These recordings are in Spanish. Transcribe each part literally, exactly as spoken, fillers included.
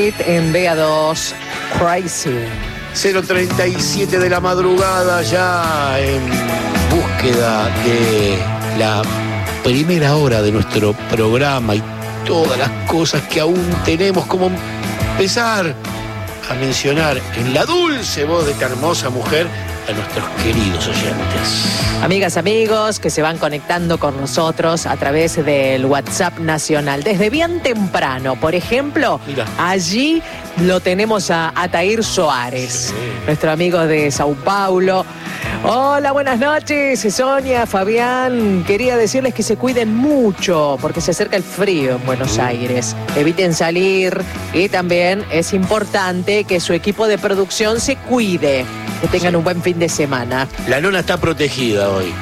En B A dos, Crazy. cero treinta y siete de la madrugada, ya en búsqueda de la primera hora de nuestro programa y todas las cosas que aún tenemos, como empezar a mencionar en la dulce voz de esta hermosa mujer a nuestros queridos oyentes. Amigas, amigos que se van conectando con nosotros a través del WhatsApp nacional. Desde bien temprano, por ejemplo, Mira. allí lo tenemos a Atair Soares, sí. nuestro amigo de Sao Paulo. Hola, buenas noches, Sonia, Fabián. Quería decirles que se cuiden mucho porque se acerca el frío en Buenos uh. Aires. Eviten salir y también es importante que su equipo de producción se cuide. Que tengan sí. un buen fin de semana. La nona está protegida hoy.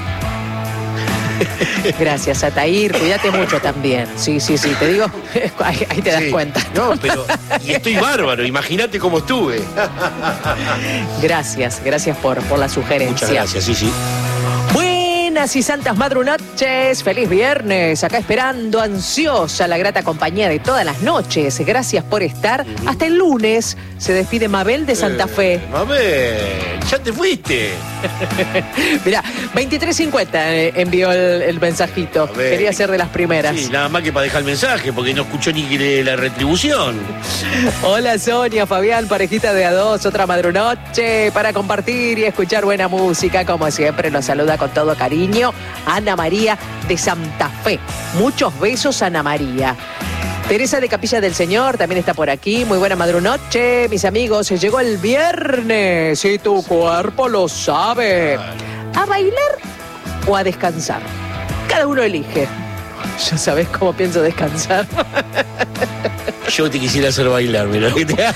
Gracias, Atair. Cuídate mucho también. Sí, sí, sí. Te digo, ahí, ahí te das sí. cuenta. No, pero y estoy bárbaro. Imagínate cómo estuve. Gracias, gracias por, por la sugerencia. Muchas gracias, sí, sí. Buenas y santas madrunoches, feliz viernes, acá esperando ansiosa la grata compañía de todas las noches. Gracias por estar. Uh-huh. Hasta el lunes se despide Mabel de Santa eh, Fe. Mabel, ya te fuiste. Mirá, veintitrés cincuenta envió el, el mensajito. Mabel. Quería ser de las primeras. Sí, nada más que para dejar el mensaje, porque no escuchó ni la retribución. Hola Sonia, Fabián, parejita de a dos, otra madrunoche para compartir y escuchar buena música. Como siempre, nos saluda con todo cariño Ana María de Santa Fe. Muchos besos, Ana María. Teresa de Capilla del Señor también está por aquí. Muy buena madrunoche, mis amigos. Llegó el viernes y tu cuerpo lo sabe. ¿A bailar o a descansar? Cada uno elige. Ya sabes cómo pienso descansar. Yo te quisiera hacer bailar, mira.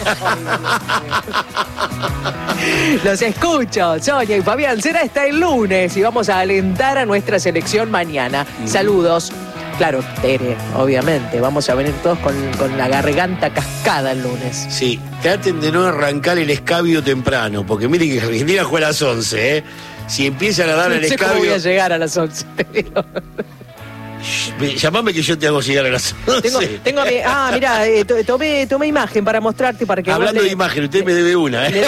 Los escucho, Sonia y Fabián. Será hasta el lunes y vamos a alentar a nuestra selección mañana. Mm. Saludos. Claro, Tere, obviamente. Vamos a venir todos con, con la garganta cascada el lunes. Sí, traten de no arrancar el escabio temprano, porque miren que Argentina juega a las once, ¿eh? Si empiezan a dar no el sé escabio... cómo voy a llegar a las once, te digo. Llamame que yo te hago llegar a las once. Tengo, tengo a mi, ah, mirá, eh, tomé, tomé imagen para mostrarte para que Hablando vos de le, imagen, usted le, me debe una, ¿eh?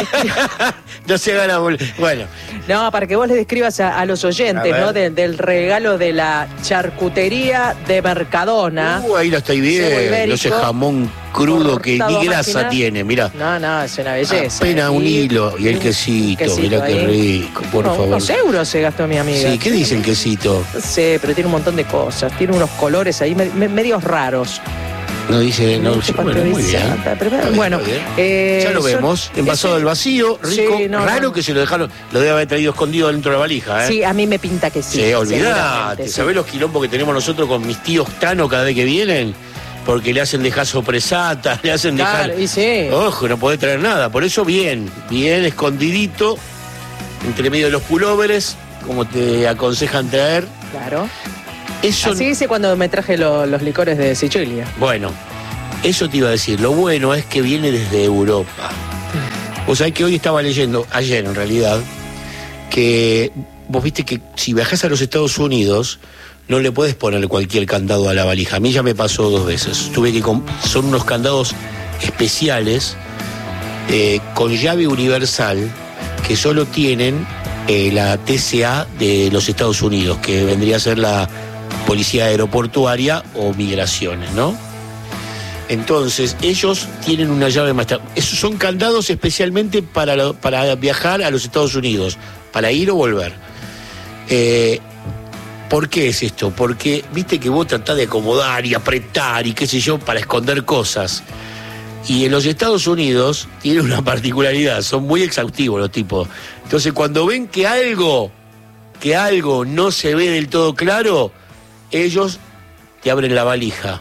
No se haga la bol... Bueno. No, para que vos le describas a, a los oyentes, ¿no? De, del regalo de la charcutería de Mercadona. Uh, ahí lo estoy viendo. Ese jamón crudo que ni grasa máquina. Tiene, mirá. No, no, es una belleza. Apenas un hilo y el quesito, quesito mirá qué rico, por no, favor. Unos euros se gastó mi amiga. Sí, ¿qué dicen quesito? No sé, pero tiene un montón de cosas. Tiene unos colores ahí me, me, medios raros. No dice, no, sí, bueno, muy bien. Pero, bueno, eh, ya lo vemos, son, envasado ese, al vacío, rico, sí, no, raro no. que se lo dejaron, lo debe haber traído escondido dentro de la valija, ¿eh? Sí, a mí me pinta que sí. Sí, olvidate, ¿sabés sí. los quilombos que tenemos nosotros con mis tíos Tano cada vez que vienen? Porque le hacen dejar sopresata, le hacen claro, dejar... Y sí. Ojo, no podés traer nada, por eso bien, bien escondidito, entre medio de los pulóveres, como te aconsejan traer. Claro. Eso... Así hice cuando me traje lo, los licores de Sicilia. Bueno, eso te iba a decir. Lo bueno es que viene desde Europa. Vos sabés que hoy estaba leyendo, ayer en realidad, que vos viste que si viajás a los Estados Unidos no le puedes poner cualquier candado a la valija. A mí ya me pasó dos veces. Tuve que comp- son unos candados especiales eh, con llave universal que solo tienen eh, la T C A de los Estados Unidos, que vendría a ser la Policía Aeroportuaria o Migraciones, ¿no? Entonces, ellos tienen una llave maestra. Esos son candados especialmente para, lo, para viajar a los Estados Unidos, para ir o volver. Eh, ¿Por qué es esto? Porque, viste que vos tratás de acomodar y apretar y qué sé yo, para esconder cosas. Y en los Estados Unidos tienen una particularidad, son muy exhaustivos los tipos. Entonces, cuando ven que algo, que algo no se ve del todo claro, ellos te abren la valija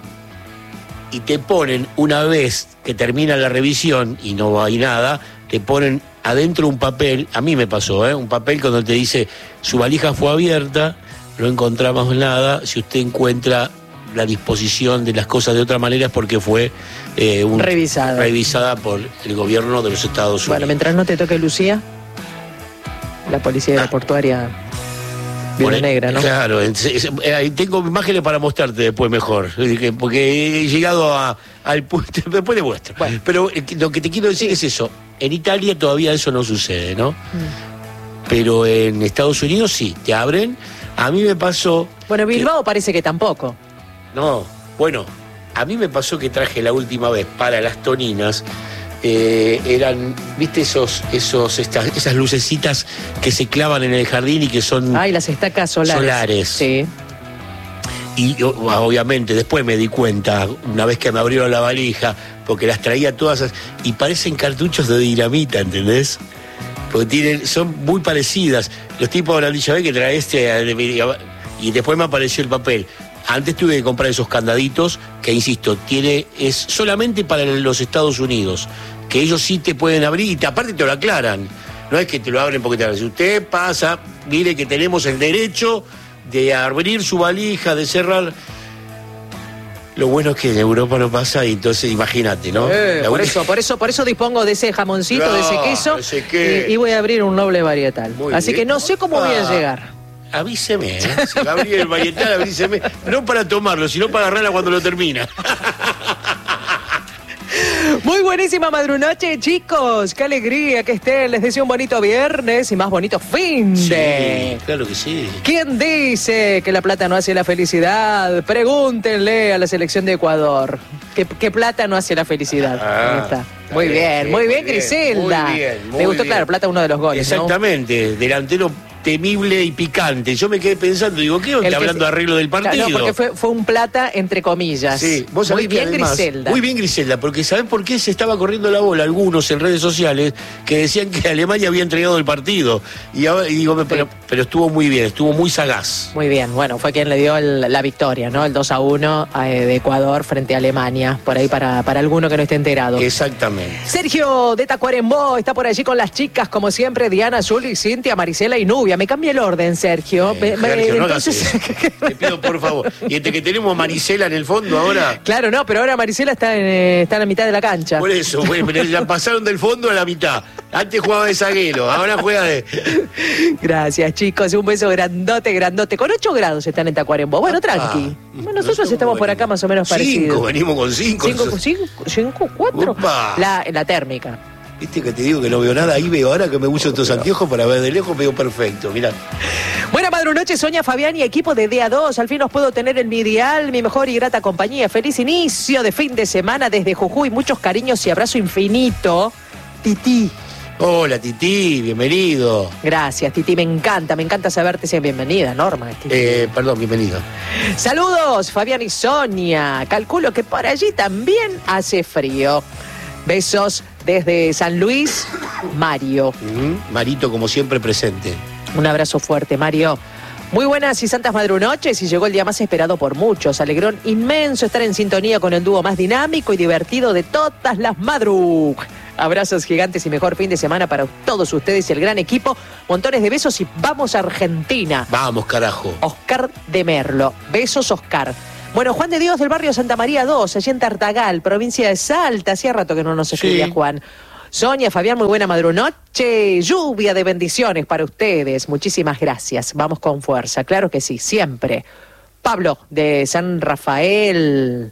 y te ponen, una vez que termina la revisión y no hay nada, te ponen adentro un papel, a mí me pasó, ¿eh? un papel cuando te dice, su valija fue abierta, no encontramos nada, si usted encuentra la disposición de las cosas de otra manera es porque fue eh, un, revisada. revisada por el gobierno de los Estados Unidos. Bueno, mientras no te toque Lucía, la policía aeroportuaria... Viuda Negra, ¿no? Claro, tengo imágenes para mostrarte después mejor, porque he llegado a, al punto, después de vuestro. Bueno. Pero lo que te quiero decir sí. es eso, en Italia todavía eso no sucede, ¿no? Mm. Pero en Estados Unidos sí, te abren. A mí me pasó... Bueno, Bilbao que, parece que tampoco. No, bueno, a mí me pasó que traje la última vez para las Toninas... Eh, eran, viste esos, esos, estas, esas lucecitas que se clavan en el jardín y que son... Ay, las estacas solares. Solares. Sí. Y obviamente después me di cuenta, una vez que me abrieron la valija, porque las traía todas, y parecen cartuchos de dinamita, ¿entendés? Porque tienen, son muy parecidas. Los tipos habrán dicho, ve que trae este... Y después me apareció el papel. Antes tuve que comprar esos candaditos que, insisto, tiene es solamente para los Estados Unidos, que ellos sí te pueden abrir y te, aparte te lo aclaran. No es que te lo abren porque te abren. Si usted pasa, mire que tenemos el derecho de abrir su valija, de cerrar. Lo bueno es que en Europa no pasa y entonces imagínate, ¿no? Eh, por eso, por eso, por eso dispongo de ese jamoncito, no, de ese queso, ese que... y, y voy a abrir un noble varietal. Muy Así bien. Que no sé cómo ah. voy a llegar. Avíseme, ¿eh? Si va a abrir el varietal, avíseme. No para tomarlo, sino para agarrarla cuando lo termina. Muy buenísima madrunoche, chicos. Qué alegría que estén. Les deseo un bonito viernes y más bonito fin de. Sí, claro que sí. ¿Quién dice que la plata no hace la felicidad? Pregúntenle a la selección de Ecuador. ¿Qué, qué plata no hace la felicidad? Ah, Ahí está. Muy bien, muy bien, Griselda. Muy bien, muy Me gustó, bien. Claro, plata uno de los goles. Exactamente, ¿no? Delantero temible y picante. Yo me quedé pensando, digo, ¿qué está hablando de arreglo del partido? No, porque fue, fue un plata entre comillas. Sí, vos sabés muy bien, que además, Griselda. Muy bien, Griselda, porque ¿sabés por qué se estaba corriendo la bola? Algunos en redes sociales que decían que Alemania había entregado el partido. Y, ahora, y digo, sí. pero, pero estuvo muy bien, estuvo muy sagaz. Muy bien, bueno, fue quien le dio el, la victoria, ¿no? El dos a uno eh, de Ecuador frente a Alemania, por ahí para, para alguno que no esté enterado. Exactamente. Sergio de Tacuarembó está por allí con las chicas, como siempre, Diana, Zuli, Cintia, Marisela y Nubia. Me cambia el orden, Sergio. Eh, me, Sergio, entonces... no Te pido por favor. Y entre que tenemos a Marisela en el fondo ahora. Claro, no, pero ahora Marisela está en, eh, está en la mitad de la cancha. Por eso, bueno, pero ya pasaron del fondo a la mitad. Antes jugaba de zaguero, ahora juega de. Gracias, chicos. Un beso grandote, grandote. Con ocho grados están en Tacuarembó. Bueno, tranqui. Ah, bueno, nosotros estamos por acá más o menos parecidos. Cinco, venimos con cinco. Cinco, cinco, cinco cuatro. La, la térmica. Viste que te digo que no veo nada, ahí veo ahora que me uso estos anteojos para ver de lejos, veo perfecto, mirá. Buena madrunoche, Sonia, Fabián y equipo de D A dos. Al fin os puedo tener en mi dial, mi mejor y grata compañía. Feliz inicio de fin de semana desde Jujuy. Muchos cariños y abrazo infinito. Titi. Hola, Titi, bienvenido. Gracias, Titi, me encanta, me encanta saberte. Sea bienvenida, Norma. Eh, perdón, bienvenido. Saludos, Fabián y Sonia. Calculo que por allí también hace frío. Besos desde San Luis, Mario. Mm-hmm. Marito, como siempre, presente. Un abrazo fuerte, Mario. Muy buenas y santas madrunoches, y llegó el día más esperado por muchos. Alegrón inmenso estar en sintonía con el dúo más dinámico y divertido de todas las madrug. Abrazos gigantes y mejor fin de semana para todos ustedes y el gran equipo. Montones de besos y vamos a Argentina. Vamos, carajo. Oscar de Merlo. Besos, Oscar. Bueno, Juan de Dios del barrio Santa María dos, allí en Tartagal, provincia de Salta. Hacía rato que no nos escribía sí. Juan. Sonia, Fabián, muy buena madrunoche. Lluvia de bendiciones para ustedes. Muchísimas gracias. Vamos con fuerza. Claro que sí, siempre. Pablo, de San Rafael.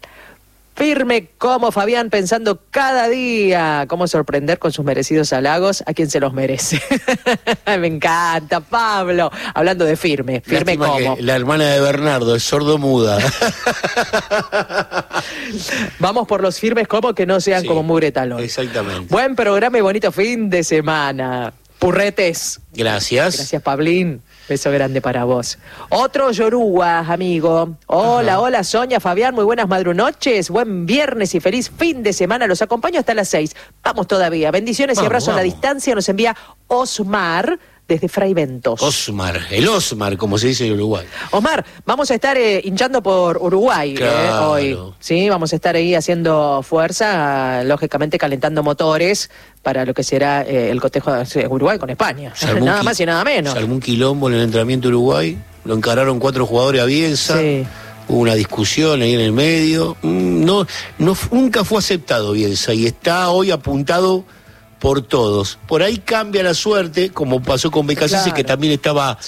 Firme como Fabián, pensando cada día cómo sorprender con sus merecidos halagos a quien se los merece. Me encanta, Pablo. Hablando de firme, firme Lástima como. La hermana de Bernardo es sordo-muda. Vamos por los firmes como que no sean sí, como mugre talón. Exactamente. Buen programa y bonito fin de semana. Purretes. Gracias. Gracias, Pablín. Beso grande para vos. Otro Yoruba, amigo. Hola, Ajá. hola, Sonia, Fabián, muy buenas madrunoches. Buen viernes y feliz fin de semana. Los acompaño hasta las seis. Vamos todavía. Bendiciones vamos, y abrazos a la distancia. Nos envía Osmar desde Fray Bentos. Osmar, el Osmar, como se dice en Uruguay. Osmar, vamos a estar eh, hinchando por Uruguay claro. eh, hoy. Sí, vamos a estar ahí haciendo fuerza, lógicamente calentando motores para lo que será eh, el cotejo de Uruguay con España. Nada más y nada menos. Se armó un quilombo en el entrenamiento de Uruguay, lo encararon cuatro jugadores a Bielsa. Sí. Hubo una discusión ahí en el medio. No, no, nunca fue aceptado Bielsa y está hoy apuntado por todos. Por ahí cambia la suerte, como pasó con Becasese, claro. que también estaba sí.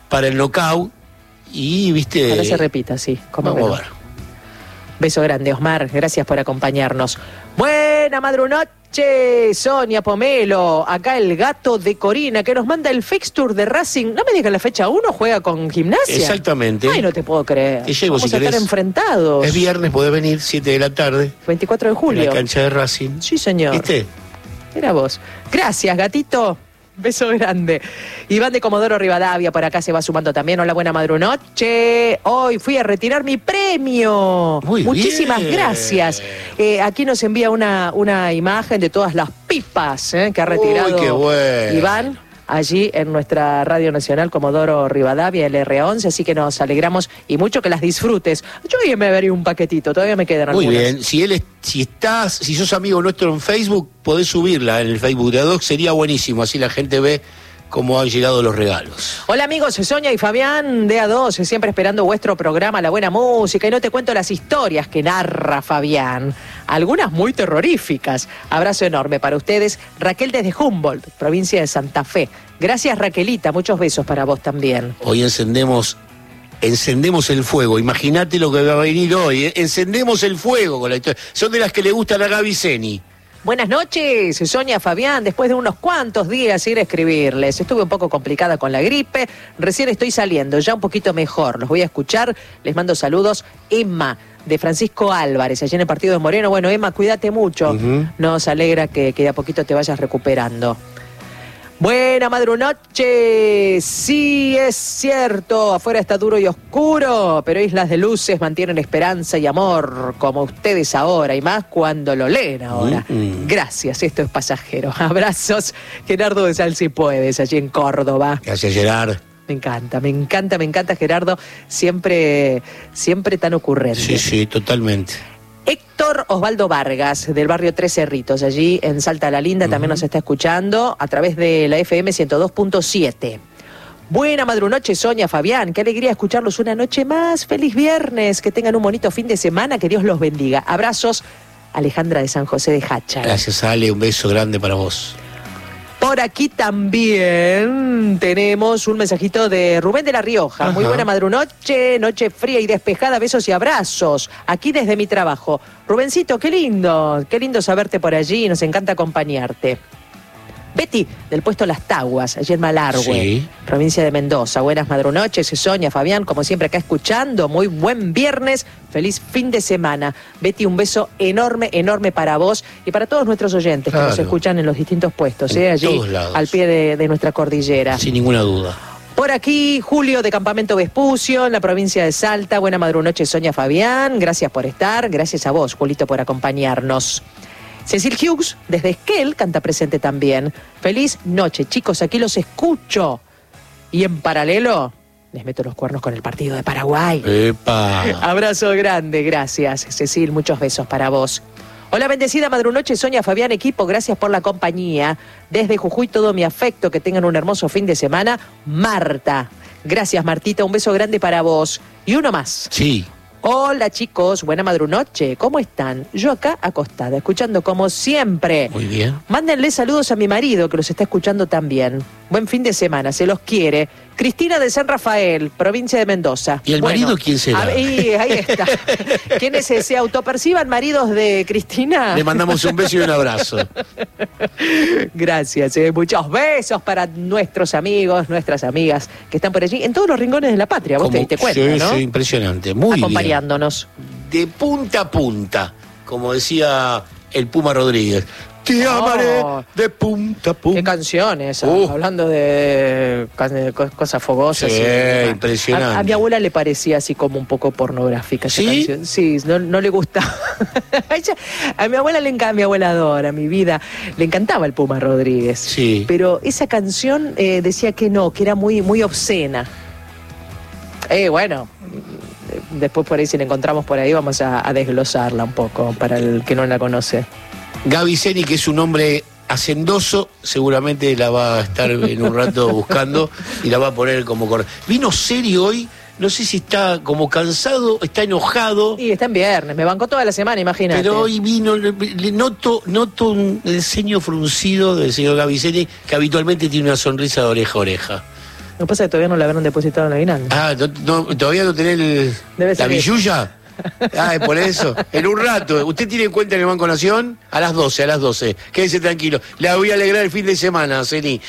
para el knockout y, viste... Ahora se repita, sí. ¿Cómo vamos no? a ver. Beso grande, Osmar. Gracias por acompañarnos. Buena madrunoche, Sonia Pomelo. Acá el gato de Corina que nos manda el fixture de Racing. No me digas la fecha uno, juega con Gimnasia. Exactamente. Ay, no te puedo creer. Te llevo, Vamos si a estar querés. enfrentados. Es viernes, podés venir, siete de la tarde. veinticuatro de julio. En la cancha de Racing. Sí, señor. ¿Viste? Era vos. Gracias, gatito. Beso grande. Iván de Comodoro Rivadavia por acá se va sumando también. Hola, buena madrunoche. Hoy fui a retirar mi premio. Muy Muchísimas bien. gracias. Eh, aquí nos envía una, una imagen de todas las pipas eh, que ha retirado Uy, qué bueno. Iván allí en nuestra Radio Nacional Comodoro Rivadavia, el R once, así que nos alegramos y mucho que las disfrutes. Yo hoy me veré un paquetito, todavía me quedan Muy algunas. bien. Si él es, si estás, si sos amigo nuestro en Facebook, podés subirla en el Facebook de Adoc, sería buenísimo, así la gente ve cómo han llegado los regalos. Hola amigos, Sonia y Fabián de A dos, siempre esperando vuestro programa, la buena música, y no te cuento las historias que narra Fabián, algunas muy terroríficas. Abrazo enorme para ustedes, Raquel desde Humboldt, provincia de Santa Fe. Gracias Raquelita, muchos besos para vos también. Hoy encendemos, encendemos el fuego, imagínate lo que va a venir hoy, ¿eh? Encendemos el fuego con la historia. Son de las que le gustan a Gaby Zeni. Buenas noches, Sonia, Fabián. Después de unos cuantos días ir a escribirles. Estuve un poco complicada con la gripe. Recién estoy saliendo, ya un poquito mejor. Los voy a escuchar. Les mando saludos. Emma, de Francisco Álvarez, allí en el partido de Moreno. Bueno, Emma, cuídate mucho. Uh-huh. Nos alegra que, que de a poquito te vayas recuperando. Buena madrunoche, sí es cierto, afuera está duro y oscuro, pero Islas de Luces mantienen esperanza y amor, como ustedes ahora, y más cuando lo leen ahora. Mm-hmm. Gracias, esto es pasajero. Abrazos, Gerardo de Sal Si Puedes, allí en Córdoba. Gracias, Gerard. Me encanta, me encanta, me encanta, Gerardo, siempre, siempre tan ocurrente. Sí, sí, totalmente. Héctor Osvaldo Vargas, del barrio Tres Cerritos, allí en Salta la Linda, uh-huh. también nos está escuchando a través de la F M ciento dos punto siete. Buena madrunoche, Sonia, Fabián, qué alegría escucharlos una noche más. Feliz viernes, que tengan un bonito fin de semana, que Dios los bendiga. Abrazos, Alejandra de San José de Hacha. Gracias, Ale, un beso grande para vos. Por aquí también tenemos un mensajito de Rubén de La Rioja. Ajá. Muy buena madrunoche, noche fría y despejada, besos y abrazos. Aquí desde mi trabajo. Rubencito, qué lindo, qué lindo saberte por allí, nos encanta acompañarte. Betty, del puesto Las Taguas, allí en Malargüe, sí. provincia de Mendoza. Buenas madrunoches, Sonia, Fabián, como siempre acá escuchando. Muy buen viernes, feliz fin de semana. Betty, un beso enorme, enorme para vos y para todos nuestros oyentes claro. que nos escuchan en los distintos puestos, en ¿eh? allí todos lados. Al pie de, de nuestra cordillera. Sin ninguna duda. Por aquí, Julio de Campamento Vespucio, en la provincia de Salta. Buena madrunoche, Sonia, Fabián. Gracias por estar. Gracias a vos, Julito, por acompañarnos. Cecil Hughes, desde Esquel, canta presente también. Feliz noche, chicos, aquí los escucho. Y en paralelo, les meto los cuernos con el partido de Paraguay. ¡Epa! Abrazo grande, gracias, Cecil, muchos besos para vos. Hola, bendecida madrunoche, Sonia, Fabián, equipo, gracias por la compañía. Desde Jujuy, todo mi afecto, que tengan un hermoso fin de semana. Marta, gracias, Martita, un beso grande para vos. Y uno más. Sí. Hola chicos, buena madrunoche, ¿cómo están? Yo acá acostada, escuchando como siempre. Muy bien. Mándenle saludos a mi marido que los está escuchando también. Buen fin de semana, se los quiere. Cristina de San Rafael, provincia de Mendoza. ¿Y el bueno, marido quién será? Ahí, ahí está. ¿Quiénes se, se autoperciban maridos de Cristina? Le mandamos un beso y un abrazo. Gracias, eh. muchos besos para nuestros amigos, nuestras amigas que están por allí, en todos los rincones de la patria. Vos te diste cuenta, sí, ¿no? Sí, impresionante, muy acompañándonos. Bien. De punta a punta, como decía el Puma Rodríguez. Te oh, amaré de punta a punta. Qué canción esa, uh. hablando de, de cosas fogosas. Sí, y, impresionante. A, a mi abuela le parecía así como un poco pornográfica esa ¿Sí? canción. Sí, no, no le gusta. A mi abuela le encanta, mi abuela adora, mi vida, le encantaba el Puma Rodríguez. Sí. Pero esa canción eh, decía que no, que era muy, muy obscena. Eh, bueno, después por ahí si la encontramos por ahí vamos a, a desglosarla un poco para el que no la conoce. Gaby Zeni, que es un hombre hacendoso, seguramente la va a estar en un rato buscando y la va a poner como... Cor... Vino serio hoy, no sé si está como cansado, está enojado. Y está en viernes, me bancó toda la semana, imagínate. Pero hoy vino, le, le noto, noto un, el ceño fruncido del señor Gaby Zeni, que habitualmente tiene una sonrisa de oreja a oreja. Lo que pasa es que todavía no le habrán depositado en la aguinaldo. Ah, no, no, ¿todavía no tenés el, la billulla? Ah, es por eso. En un rato. ¿Usted tiene cuenta en el Banco Nación? A las doce, a las doce. Quédese tranquilo. La voy a alegrar el fin de semana, Ceni.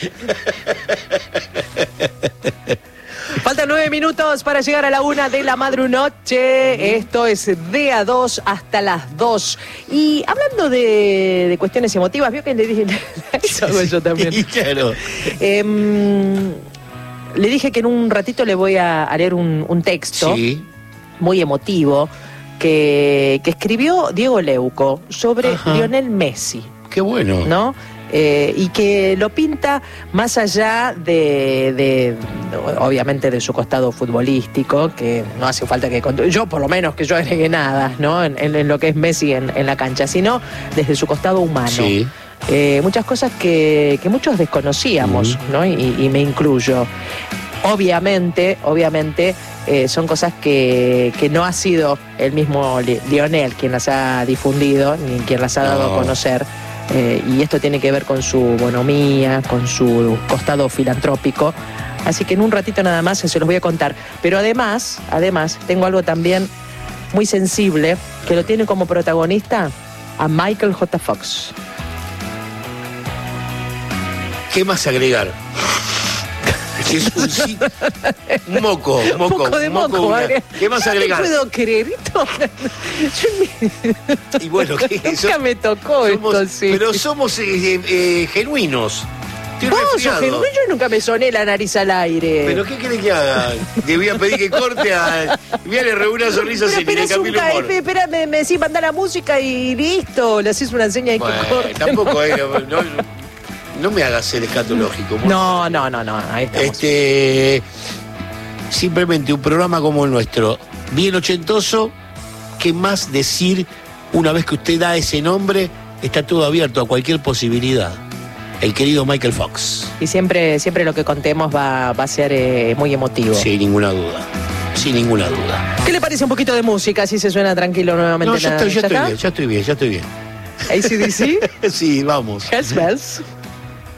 Faltan nueve minutos para llegar a la una de la madrunoche. Esto es de a dos hasta las dos. Y hablando de, de cuestiones emotivas, vio que le dije... Eso hago yo también. Sí, claro. Eh, le dije que en un ratito le voy a, a leer un, un texto sí. muy emotivo que, que escribió Diego Leuco sobre Ajá. Lionel Messi. Qué bueno. ¿No? Eh, y que lo pinta más allá de, de, obviamente, de su costado futbolístico, que no hace falta que yo, por lo menos, que yo agregue nada, ¿no? En, en, en lo que es Messi en, en la cancha, sino desde su costado humano. Sí. Eh, muchas cosas que, que muchos desconocíamos, uh-huh. ¿no? Y, y me incluyo. Obviamente, obviamente, eh, son cosas que, que no ha sido el mismo Lionel quien las ha difundido, ni quien las ha dado no. a conocer. Eh, y esto tiene que ver con su bonomía, con su costado filantrópico. Así que en un ratito nada más se los voy a contar. Pero además, además, tengo algo también muy sensible que lo tiene como protagonista a Michael J. Fox. ¿Qué más agregar? Es un, sí, un moco, un moco. Un poco de moco, moco ¿Qué más agregar? No puedo creer esto. Y bueno, ¿qué? Nunca so, me tocó somos, esto, sí. Pero somos eh, eh, genuinos. Estoy ¿Vos sos genuino? Yo nunca me soné la nariz al aire. ¿Pero qué querés que haga? Te voy a pedir que corte a... Mira, le reúne una sonrisa y le cambie el humor. Espera, me, me decís mandar la música y listo. Le hacís una seña y bueno, que corte. Tampoco era... No, no me hagas ser escatológico. No, no, no, no. Ahí estamos. Este... Simplemente un programa como el nuestro, bien ochentoso. ¿Qué más decir una vez que usted da ese nombre? Está todo abierto a cualquier posibilidad. El querido Michael Fox. Y siempre, siempre lo que contemos va, va a ser eh, muy emotivo. Sin ninguna duda. Sin ninguna duda. ¿Qué le parece un poquito de música? Así se suena tranquilo nuevamente. No, ya, estoy, ya, ¿Ya estoy bien, ya estoy bien, ya estoy bien. ¿A C D C? Sí, vamos. Hells Bells.